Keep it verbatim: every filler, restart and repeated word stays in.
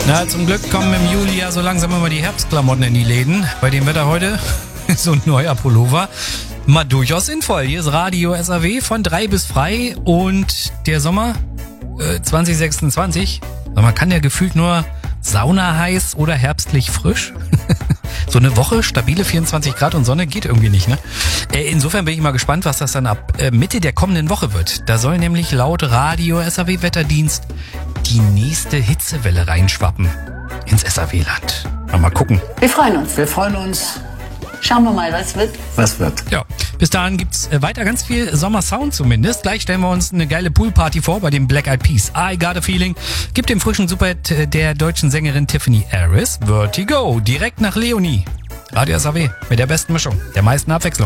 Na, zum Glück kommen im Juli ja so langsam immer die Herbstklamotten in die Läden. Bei dem Wetter heute so ein neuer Pullover. Mal durchaus sinnvoll. Hier ist Radio S A W von drei bis frei und der Sommer äh, zwanzig sechsundzwanzig. Man kann ja gefühlt nur Sauna heiß oder herbstlich frisch. So eine Woche, stabile vierundzwanzig Grad und Sonne geht irgendwie nicht, ne? Äh, insofern bin ich mal gespannt, was das dann ab äh, Mitte der kommenden Woche wird. Da soll nämlich laut Radio S A W Wetterdienst die nächste Hitzewelle reinschwappen ins S A W-Land. Mal gucken. Wir freuen uns. Wir freuen uns. Schauen wir mal, was wird. Was wird. Ja, bis dahin gibt's äh, weiter ganz viel Sommersound zumindest. Gleich stellen wir uns eine geile Poolparty vor bei den Black Eyed Peas. I Got a Feeling. Gibt den frischen Superhit äh, der deutschen Sängerin Tiffany Harris. Vertigo. Direkt nach Leonie. Radio S A W mit der besten Mischung, der meisten Abwechslung.